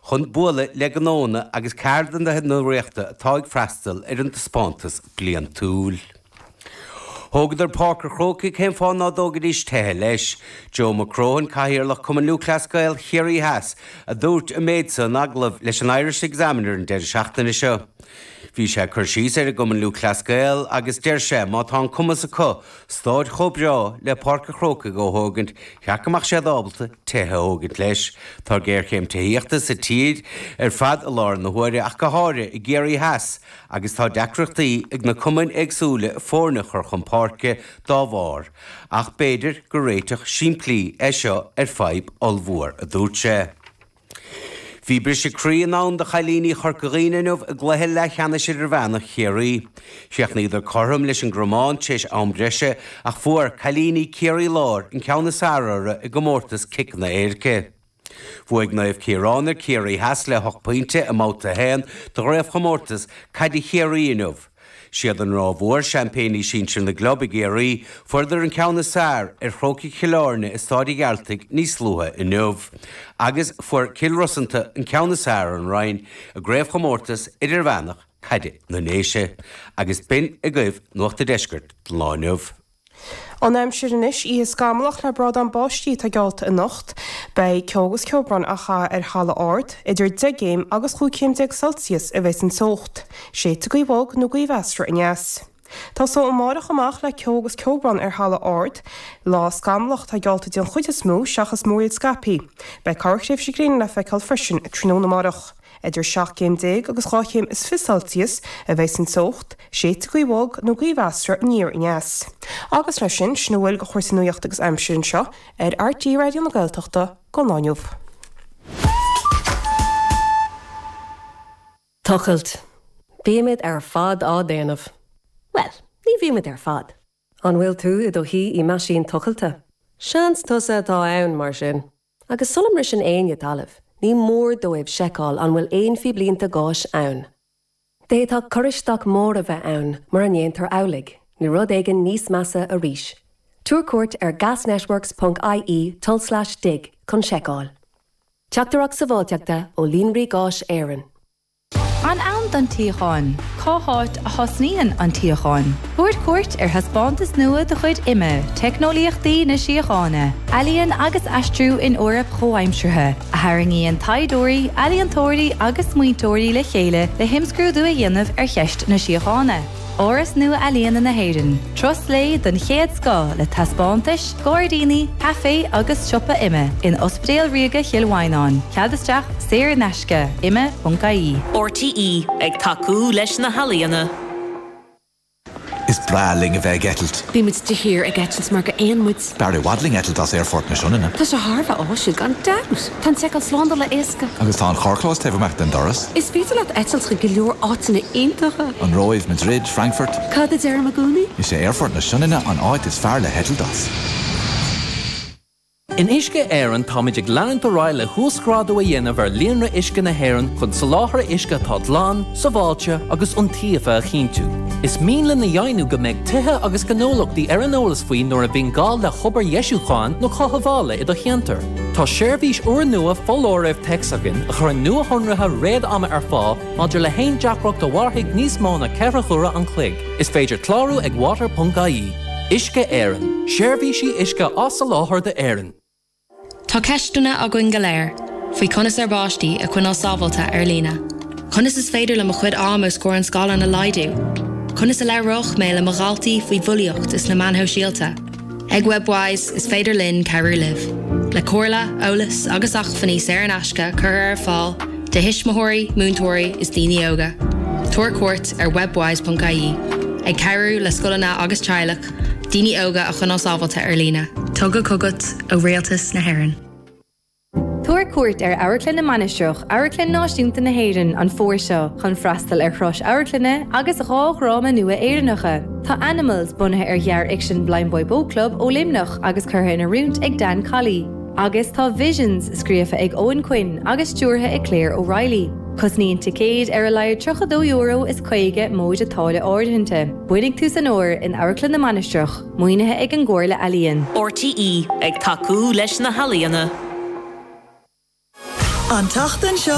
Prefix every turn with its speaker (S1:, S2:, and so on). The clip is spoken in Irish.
S1: chun bula le gnóna agus cairdan de nó réachta táig freistal an spántas blian túl. Thógadar Parker Croki céim fáin ná dógad ís tethe leis. Joe McCrohan caihirirlach cum an Luclascail Chiarí Haas a dúirt a méid san aglah leis an Irish Examiner an deir seachtainna seo. Bhí sé chur síos ar go an Luclascail agus deir sé má tá cumas a có stáid chobrá le Parker Croki go thógant cheacamach sé dábalta tethe ógad leis. Tá géir chéim taíochta sa tíad ar fad a lár na huaire ach go háire i Géirí Haas agus tá deacreachtaí ag na cumann agsúla fórna chur chun Parke dá bhár. Ach beidir go réiteach siimplí é seo ar fáib olmhuar a dúirt sé. Bhí brise crían ann de chalíní chorcaíanamh a gluthe le cheanna sé ar bhenach Chiarí. Seach idir chorm leis an gromáin téis an breise ach fuair chalíní Chiarí lár an ceanna sára i go mórtas cicna éirce. Bhuaig naibh Ciaránir Chiarí Haas le 8 pointe a máta héin do raibh chomórtas caidí Chiaríanamh. Siad an rábhór champéní sin na glob Géirí fuidir an ceanna sár ar chróci Chialáirne is stáidí gealtaigh níos luha in nuamh. Agus fuair Kilrossanta an ceanna sár an Rhein a gréibh chomórtas idir bhenach caide na néise agus bin a gcuibh nuachta deisgurt láinmh.
S2: An aimsirinis í is gamlach le brad an báistí tá gealta in nocht bei ceogus ceobran acha ar chala ard idir 10 géim agus 5 Celsius a bheits an sócht, 7 bhóg nó vestra ineas. Tá so amárach amach le ceogus ceobran ar chala ard, lá gamlach tá gealta díon chuide smú seachas móid scapi, bei carchréibh si gréin le feicáil freisin a tróna amárach. Idir 7 géim 10 agus 5 géim is 5 Celsius a bheits an sócht, 7 bhóg nó vestra níor ineas. Agus lei sin snúil go chuir san nuocht agus aimsirin seo ar RT Radio na Gaeltachta go láinmh.
S3: Tuchailt. Bíimiid ar fad á déanamh. Well, ní bhíimiid ar fad. An bhfuil tú I do hí I meisín tuchailta. Seans tusa tá ann mar sin. Agus sulam ris an aine talamh. Ní mór dóibh seicáil an bhfuil éon fi blianta gáis ann. Détá coristeach mór a bheith ann mar an dhéantar amhlaigh, ní rud éigean níos measa a ríis. Túrcuairt ar gasnetworks.ie/dig chun seicáil. Teachtarach sa bháteachta ó líonraí gáis éireann.
S4: An am don tíocháin, cáthát a thosníon an tíocháin. Búirt cuairt ar haspántas nua de chuid imime, technoliaachtaí na síochána, ealaíonn agus aistriú in Eorp chomhaimsirthe, a thairngíonn taiddóirí, ealaíontóirí agus muintóirí le chéile le himscrúdú a dhéanamh ar cheist na síochána. Áras nua ealaíonn na hÉireann, tros lé don chéad scá le taspántais, gáardíní, café agus siopa imime in Ospedéal Riaga Chialmhainán. Ceadasteach Saor Neisce, imime.ie.
S5: RTE ag tacú leis na halaíonna.
S6: Is braling a bheith getalt.
S7: Bí mit de hir a getalt mar go éonmuid.
S6: Barry Wadling getalt as airfort na siúnina.
S7: Tá sé Harbh áisiú gan daus. Tá teáil slánda le éasca.
S6: Agus tá an chorchlás tefamach den doras.
S7: Is féidir le etalt go leor átainna aontacha.
S6: An Roiv, Madrid, Frankfurt.
S7: Cad is ar magúni?
S6: Is sé airfort na siúnina an áit is fear le hetalt as.
S8: In Uisce Éireann táid ag leann do ráil le thuascrádú a dhéanamh ar líonra Uisce na hÉireann chun sa láthair Uisce tá dlán, sa bháilte agus iontaofa a chinntiú. Is míle na dhéanú go mbeidh tithe agus gnólachtaí ar an eolas faoin nuair a bhíonn gál le chobar Ieisúcháin nó chothabhála I do cheantar. Tá séirbhís uair nua fóláireamh texagan a chur nua honratha réad ama ar fá maidir le haon deacracht do bharthaigh níos mó na ceithre chura an chloig. Is féidir clárú ag water.ie. Uisce Éireann. Séirbhísí Uisce as sa láthair de Éireann.
S9: Tá ceistúna a gcuin go léir, faoi conas ar báistí a chuin sábhalta ar lína. Conas is féidir le mo chuid ámas scóir an scála na laidú. Conas a leiroch mé le mo ghaltaí faoi bhuilíocht is na manthó síalta. Ag webwise is féidir linn ceirú liv. Le cóirla, eolas agus achfaní Saor Neisce chur ar fáil, de hisismóirí, múntóirí is daoine óga. Túrcuairt ar webwise.ie. Ag ceirú le scolanna agus teaghlach, daoine óga a chuin sábhalta ar lína. Tugad cogat ó réaltas na hÉireann.
S4: Túrcuairt ar Airclin na Manisteach, Airclin náisiúnta na hÉireann an fór seo chun freastal ar chrois Airclinne agus ráma nua éireannacha. Tá Animals bunathe ar ghear Action Blind Boy Boat Club ó Limnach agus curtha ina rúnt ag Dan Colley. Agus tá Visions scríofa ag Owen Quinn agus dúrtha ag Claire O'Reilly. Cosníonn ticéad ar a leir €32 is chuige móid atála áirithinte. Buinnig tú san óir in Airclin na Manisteach, muoinethe ag an ggóir le ealaíonn.
S5: RTE ag tacú leis na halaíonna.
S10: An tachtain seo